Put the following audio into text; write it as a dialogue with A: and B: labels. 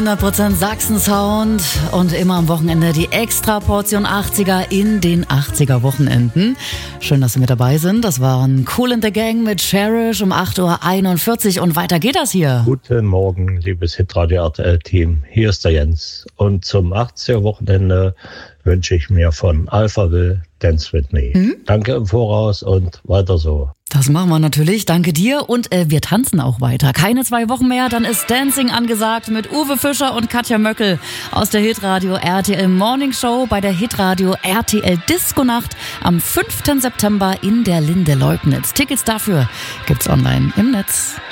A: 100% Sachsen-Sound und immer am Wochenende die Extra-Portion 80er in den 80er-Wochenenden. Schön, dass Sie mit dabei sind. Das waren Kool and the Gang mit Cherish um 8.41 Uhr und weiter geht das hier.
B: Guten Morgen, liebes Hitradio RTL-Team. Hier ist der Jens. Und zum 80er-Wochenende wünsche ich mir von Alphaville Dance With Me. Danke im Voraus und weiter so.
A: Das machen wir natürlich. Danke dir. Und wir tanzen auch weiter. Keine 2 Wochen mehr, dann ist Dancing angesagt mit Uwe Fischer und Katja Möckel aus der Hitradio RTL Morning Show bei der Hitradio RTL Disco Nacht am 5. September in der Linde Leubnitz. Tickets dafür gibt's online im Netz.